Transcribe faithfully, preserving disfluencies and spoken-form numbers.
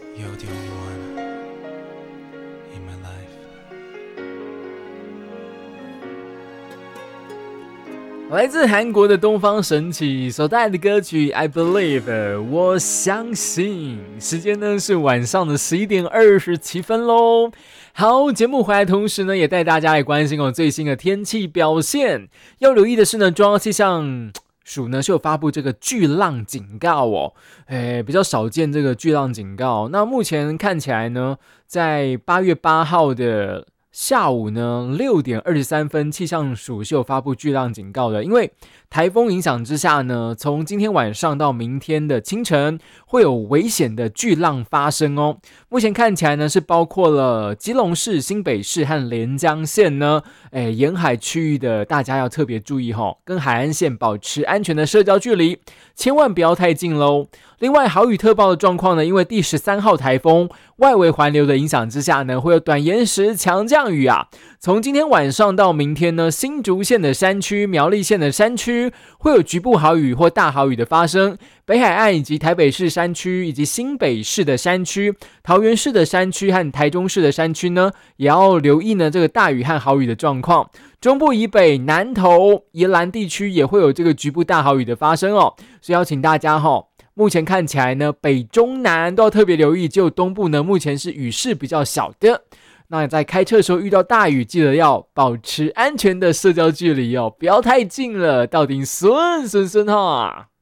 You're the only one in my life. 来自韩国的东方神起所带来的歌曲 I Believe 我相信，时间呢是晚上的十一点二十七分咯。好，节目回来同时呢也带大家来关心哦最新的天气表现。要留意的是呢，中央气象署呢是有发布这个巨浪警告哦，诶，比较少见这个巨浪警告。那目前看起来呢，在八月八号的下午呢六点二十三分，气象署是有发布巨浪警告的，因为台风影响之下呢，从今天晚上到明天的清晨会有危险的巨浪发生哦。目前看起来呢是包括了基隆市、新北市和连江县呢，诶，沿海区域的大家要特别注意哦，跟海岸线保持安全的社交距离，千万不要太近咯。另外，豪雨特报的状况呢，因为第十三号台风外围环流的影响之下呢，会有短延时强降雨啊。从今天晚上到明天呢，新竹县的山区、苗栗县的山区会有局部豪雨或大豪雨的发生。北海岸以及台北市山区以及新北市的山区、桃园市的山区和台中市的山区呢，也要留意呢这个大雨和豪雨的状况。中部以北、南投、宜兰地区也会有这个局部大豪雨的发生哦，所以要请大家哦。目前看起来呢，北中南都要特别留意，只有东部呢，目前是雨势比较小的。那在开车的时候遇到大雨，记得要保持安全的社交距离哦，不要太近了，到底顺顺顺哈。